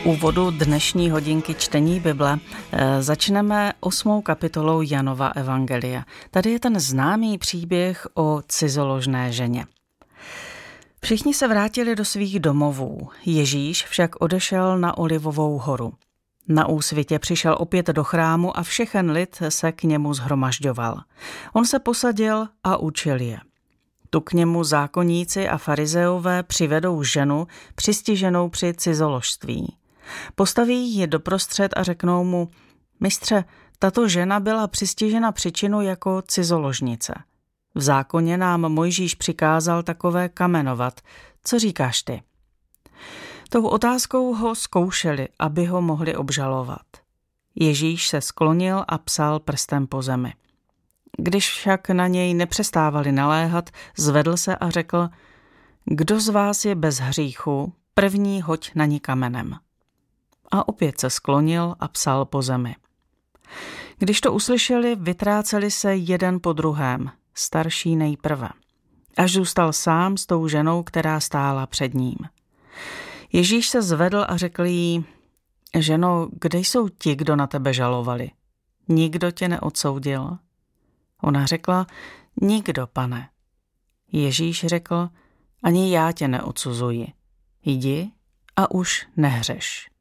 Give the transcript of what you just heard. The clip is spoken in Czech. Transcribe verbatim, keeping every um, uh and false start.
V úvodu dnešní hodinky čtení Bible začneme osmou kapitolou Janova evangelia. Tady je ten známý příběh o cizoložné ženě. Všichni se vrátili do svých domovů, Ježíš však odešel na Olivovou horu. Na úsvitě přišel opět do chrámu a všechen lid se k němu shromažďoval. On se posadil a učil je. Tu k němu zákonníci a farizeové přivedou ženu přistiženou při cizoložství. Postaví ji doprostřed a řeknou mu: Mistře, tato žena byla přistižena příčinu jako cizoložnice. V zákoně nám Mojžíš přikázal takové kamenovat. Co říkáš ty? Tou otázkou ho zkoušeli, aby ho mohli obžalovat. Ježíš se sklonil a psal prstem po zemi. Když však na něj nepřestávali naléhat, zvedl se a řekl: Kdo z vás je bez hříchu, první hoď na ní kamenem. A opět se sklonil a psal po zemi. Když to uslyšeli, vytráceli se jeden po druhém, starší nejprve, až zůstal sám s tou ženou, která stála před ním. Ježíš se zvedl a řekl jí: Ženo, kde jsou ti, kdo na tebe žalovali? Nikdo tě neodsoudil? Ona řekla: Nikdo, pane. Ježíš řekl: Ani já tě neodsuzuji. Jdi a už nehřeš.